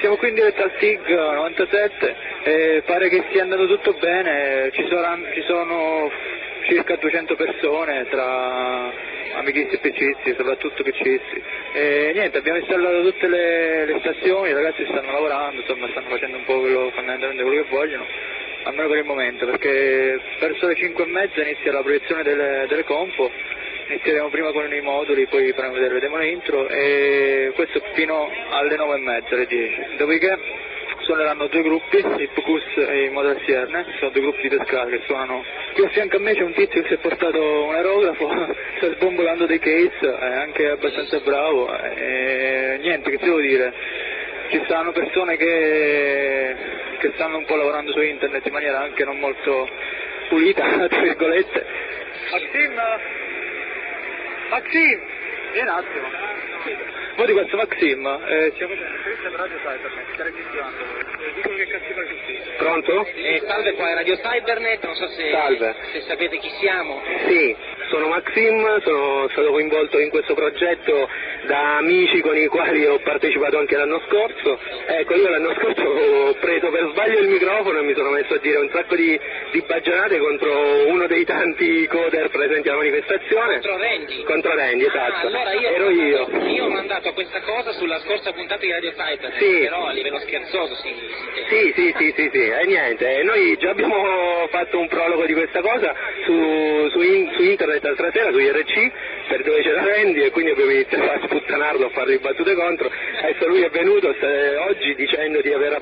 siamo qui in diretta al TIG 97 e pare che stia andando tutto bene, ci sono circa 200 persone tra amichisti e pecisti, soprattutto pecisti. E niente, abbiamo installato tutte le stazioni, i ragazzi stanno lavorando, insomma stanno facendo un po' fondamentalmente quello che vogliono, almeno per il momento, perché verso le 5:30 inizia la proiezione delle compo. Inizieremo prima con i moduli, poi faremo vedere le demo intro e questo fino alle 9:30, alle 10. Dopodiché suoneranno due gruppi, il Pocus e il Model Sierne, sono due gruppi di pescare che suonano. Qui a fianco a me c'è un tizio che si è portato un aerografo, sta sbombolando dei case, è anche abbastanza bravo e niente, che ti devo dire, ci stanno persone che stanno un po' lavorando su internet in maniera anche non molto pulita, tra virgolette. Maxim, vieni un attimo. Voi di questo Maxim, stiamo facendo un'intervista per Radio Cybernet, sta registrando, dicono che cazzo fai così. Pronto? Salve, qua è Radio Cybernet, non so se sapete chi siamo. Sì, sono Maxim, sono stato coinvolto in questo progetto da amici con i quali ho partecipato anche l'anno scorso. Ecco, io l'anno scorso ho preso per sbaglio il microfono e mi sono messo a dire un sacco di baggianate contro uno dei tanti coder presenti alla manifestazione. Contro Randy, esatto. Allora ero io. Io ho mandato questa cosa sulla scorsa puntata di Radio Cybernet, sì. Però a livello scherzoso sì. Sì, e niente, noi già abbiamo fatto un prologo di questa cosa su internet l'altra sera, su IRC, per dove c'era Randy e quindi abbiamo iniziato a sputtanarlo, a fargli battute contro. Adesso lui è venuto oggi dicendo di aver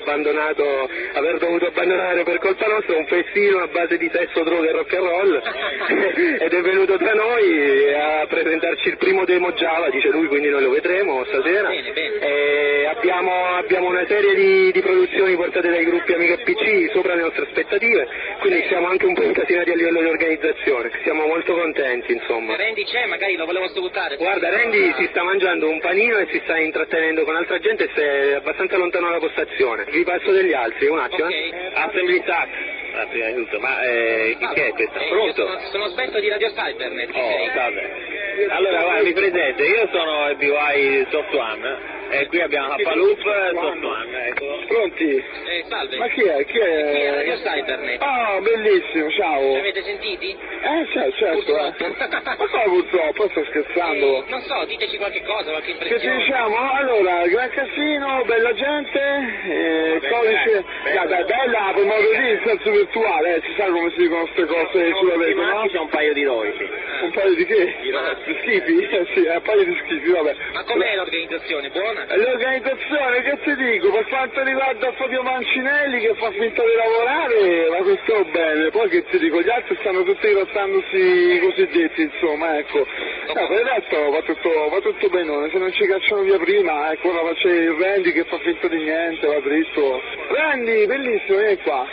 dovuto abbandonare per colpa nostra un festino a base di sesso, droga e rock and roll ed è venuto tra noi a presentarci il primo demo Java, dice lui, quindi noi lo vedremo stasera. Bene. E abbiamo una serie di produzioni portate dai gruppi Amiga PC sopra le nostre aspettative, quindi siamo anche un po' incasinati a livello di organizzazione, siamo molto contenti insomma. Randy c'è, magari lo volevo salutare. Guarda, Randy si sta mangiando un panino e si sta intrattenendo con altra gente e è abbastanza lontano dalla postazione. Vi passo degli altri, un attimo. Okay. Assembly Tax. Prima di tutto, ma chi è questa? Pronto? Sono esperto di Radio Cybernet. Salve. Allora, guarda, mi presento, io sono il BY Soft One e qui abbiamo Hapaloop Soft One, ecco. Pronti? Salve. Ma chi è? Chi è Radio Cybernet? Ah, bellissimo, ciao. Avete sentiti? Certo. Ma come purtroppo, sto scherzando. Non so, diteci qualche cosa, qualche Che impressione. ci diciamo? Allora, gran casino, bella gente, codice... Bella, per modo di dire, in senso virtuale, si sa come si dicono queste cose sulla rete, no? C'è un paio di noi, sì. Un paio di che? Di schifi? Sì, un paio di schifi, vabbè. Ma com'è l'organizzazione? Buona? L'organizzazione, che ti dico, per quanto riguarda Fabio Mancinelli che fa finta di lavorare, ma questo bene, poi che ti dico, gli altri stanno tutti rilassandosi i cosiddetti, insomma, ecco. Per il resto va tutto benone, se non ci cacciano via prima, ecco, ora c'è il Randy che fa finta di niente, va dritto. Randy, bellissimo, vieni qua.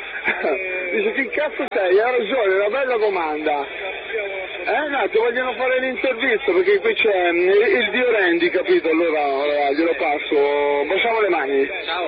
Dice, che cazzo sei? Ha ragione, una bella domanda. No, ti vogliono fare l'intervista perché qui c'è il dio Randy, capito? Allora glielo passo. Baciamo le mani. Ciao.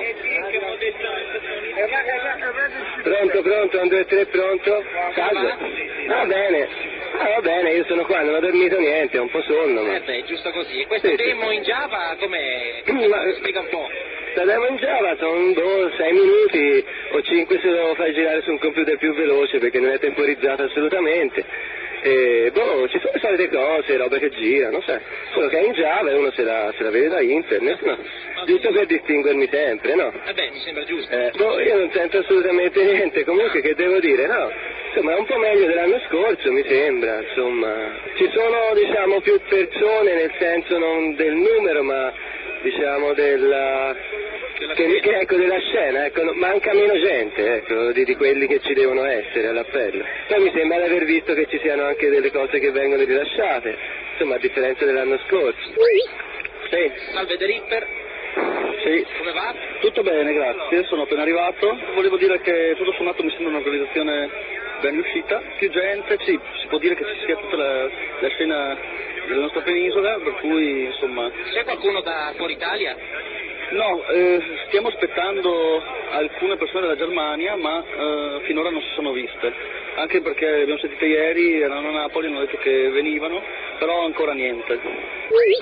Pronto, 1, 2, 3, pronto? Salve. Va bene, io sono qua, non ho dormito niente, ho un po' sonno. Ma... Beh, giusto così. E questo demo in Java com'è? Spiega un po'. La demo in Java sono 6 minuti o 5 se lo devo far girare su un computer più veloce perché non è temporizzato assolutamente. E ci sono le solite cose, robe che girano, sai. Quello che è in Java e uno se la vede da internet, no? Giusto per distinguermi sempre, no? Mi sembra giusto. Io non sento assolutamente niente, comunque che devo dire, no? Insomma è un po' meglio dell'anno scorso mi sembra, insomma. Ci sono diciamo più persone nel senso non del numero ma diciamo della scena, ecco, manca meno gente, ecco, di quelli che ci devono essere all'appello. Poi mi sembra di aver visto che ci siano anche delle cose che vengono rilasciate, insomma a differenza dell'anno scorso. Sì. Salve The Ripper. Sì. Come va? Tutto bene, grazie, sono appena arrivato. Volevo dire che tutto sommato mi sembra un'organizzazione ben riuscita, più gente, sì, si può dire che ci sia tutta la scena della nostra penisola, per cui insomma... C'è qualcuno da fuori Italia? No, stiamo aspettando alcune persone dalla Germania, ma finora non si sono viste, anche perché abbiamo sentito ieri, erano a Napoli, hanno detto che venivano, però ancora niente.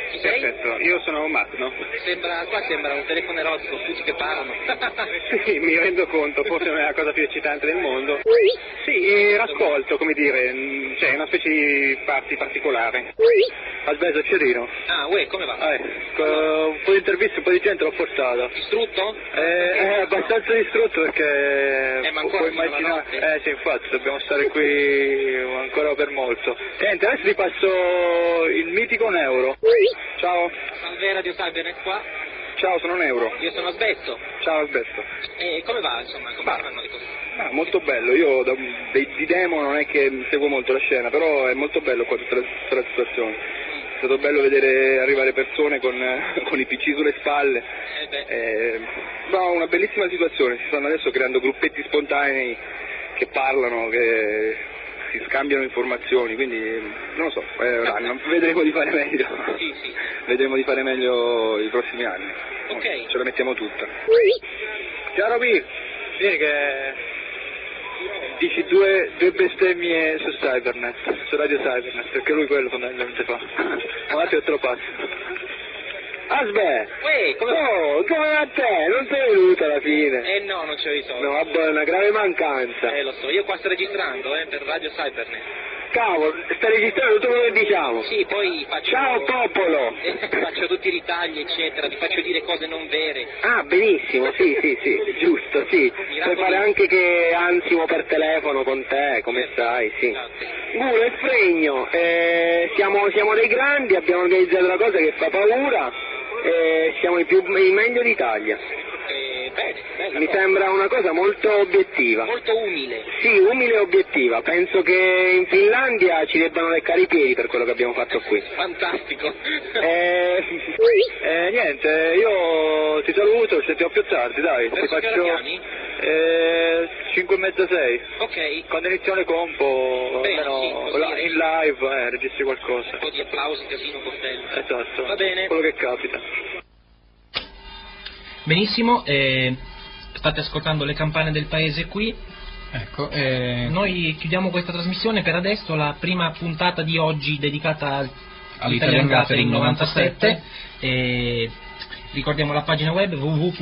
Chi sei? Perfetto, io sono Magno. Qua sembra un telefono erotico, tutti che parlano. Sì, mi rendo conto, forse non è la cosa più eccitante del mondo. Sì, raccolto, come dire, c'è una specie di party particolare. Aspetta, Cerino. Ah, come va? Un po' di interviste, un po' di gente l'ho portata. Distrutto? È abbastanza distrutto perché ma ancora puoi fino alla immaginare. notte? Sì, infatti, dobbiamo stare qui ancora per molto. Senti, adesso ti passo il mitico un euro. Ciao. Salve, Radio Cybernet qua. Ciao, sono un euro. Io sono Asbetto. Ciao Alberto. E come va, insomma? Come vanno le cose? Molto bello, io di demo non è che seguo molto la scena, però è molto bello qua tutta la situazione. È stato bello vedere arrivare persone con i PC sulle spalle. Una bellissima situazione, si stanno adesso creando gruppetti spontanei che parlano, che si scambiano informazioni, quindi non lo so, vedremo di fare meglio. Sì. Vedremo di fare meglio i prossimi anni. Ok. Ce la mettiamo tutta. Ciao Roby, vieni che dici due bestemmie su Cybernet, su Radio Cybernet, perché lui quello fondamentalmente fa. Un attimo te lo passo. Come a te? Non sei venuto alla fine? no, non c'ho i soldi. No, vabbè, è una grave mancanza. Lo so, io qua sto registrando, per Radio Cybernet. Cavolo, stai registrando tutto quello che diciamo? Sì, poi faccio... Ciao popolo! Faccio tutti i ritagli, eccetera, ti faccio dire cose non vere. Ah, benissimo, sì, giusto, sì. Puoi fare anche che ansimo per telefono con te, come stai, sì. Guro e Fregno, siamo dei grandi, abbiamo organizzato una cosa che fa paura, siamo i meglio d'Italia. Bene, Mi sembra una cosa molto obiettiva. Molto umile. Sì, umile e obiettiva. Penso che in Finlandia ci debbano leccare i piedi per quello che abbiamo fatto qui. Fantastico. Niente, io ti saluto, ci sentiamo più tardi, dai. Verso ti che ora faccio... chiami? 5:30, 6. Ok. Quando iniziamo le compo, Bene, almeno sì, in live, registri qualcosa. Un po' di applausi, casino, coltello. Esatto. Va bene. Quello che capita. Benissimo, state ascoltando le campane del paese qui. Ecco, Noi chiudiamo questa trasmissione per adesso, la prima puntata di oggi dedicata all'Italian Gathering 97. Ricordiamo la pagina web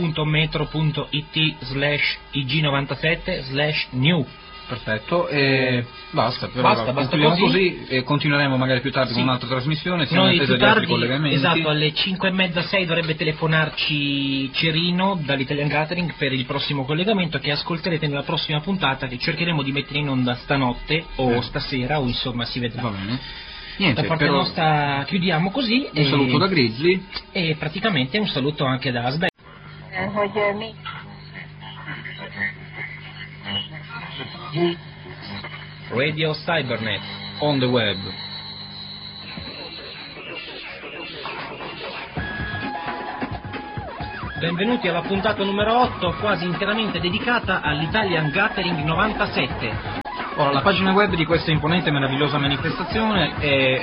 www.metro.it/ig97/new. Perfetto, basta così. E continueremo magari più tardi con un'altra trasmissione, siamo Noi in attesa più di altri tardi, collegamenti. esatto, alle 5:30, 6 dovrebbe telefonarci Cerino dall'Italian Gathering per il prossimo collegamento che ascolterete nella prossima puntata, che cercheremo di mettere in onda stanotte o stasera, o insomma si vedrà. Va bene. Niente, Da parte nostra chiudiamo così. Un saluto da Grizzly e praticamente un saluto anche da Asbel. Radio Cybernet on the web. Benvenuti alla puntata numero 8, quasi interamente dedicata all'Italian Gathering 97. Ora, la pagina web di questa imponente e meravigliosa manifestazione è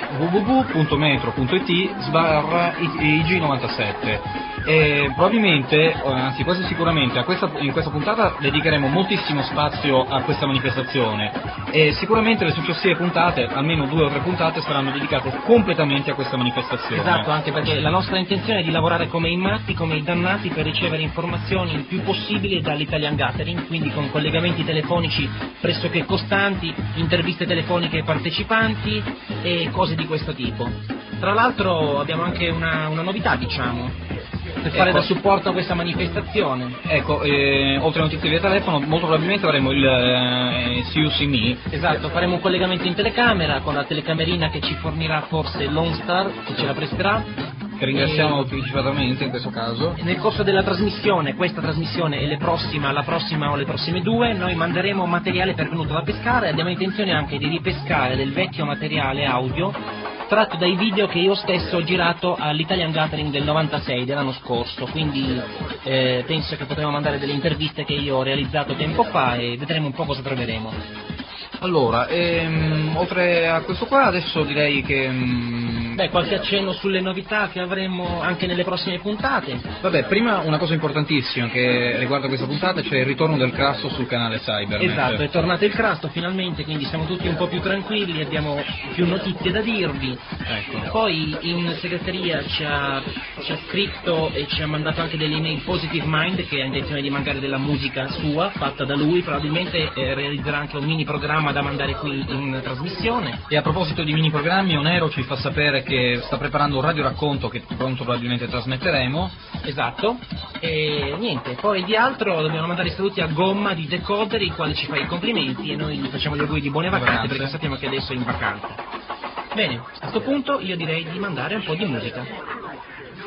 www.metro.it/ig97 e probabilmente, anzi quasi sicuramente, in questa puntata dedicheremo moltissimo spazio a questa manifestazione e sicuramente le successive puntate, almeno 2 o 3 puntate, saranno dedicate completamente a questa manifestazione. Esatto, anche perché la nostra intenzione è di lavorare come i matti, come i dannati per ricevere informazioni il più possibile dall'Italian Gathering, quindi con collegamenti telefonici pressoché costanti, interviste telefoniche ai partecipanti e cose di questo tipo. Tra l'altro abbiamo anche una novità, diciamo, per fare da supporto a questa manifestazione. Ecco, oltre a notizie via telefono, molto probabilmente avremo il See You See Me. Esatto, faremo un collegamento in telecamera con la telecamerina che ci fornirà forse Lone Star, che ce la presterà. Che ringraziamo anticipatamente in questo caso. Nel corso della trasmissione, questa trasmissione e la prossima o le prossime 2, noi manderemo materiale pervenuto da pescare e abbiamo intenzione anche di ripescare del vecchio materiale audio tratto dai video che io stesso ho girato all'Italian Gathering del 96, dell'anno scorso, quindi penso che potremo mandare delle interviste che io ho realizzato tempo fa e vedremo un po' cosa troveremo. Allora, oltre a questo qua, adesso direi che Beh, qualche accenno sulle novità che avremo anche nelle prossime puntate. Vabbè, prima una cosa importantissima che riguarda questa puntata, c'è il ritorno del Crasso sul canale Cybernet. Esatto, è tornato il Crasso finalmente, quindi siamo tutti un po' più tranquilli, abbiamo più notizie da dirvi. Ecco. Poi in segreteria ci ha scritto e ci ha mandato anche delle email Positive Mind, che ha intenzione di mandare della musica sua, fatta da lui, probabilmente realizzerà anche un mini programma da mandare qui in trasmissione. E a proposito di mini programmi, Onero ci fa sapere che sta preparando un radioracconto che pronto probabilmente trasmetteremo. Esatto, e niente, poi di altro dobbiamo mandare i saluti a Gomma di Decoder, il quale ci fa i complimenti e noi gli facciamo gli auguri di buone vacanze perché sappiamo che adesso è in vacanza. Bene, a questo punto io direi di mandare un po' di musica.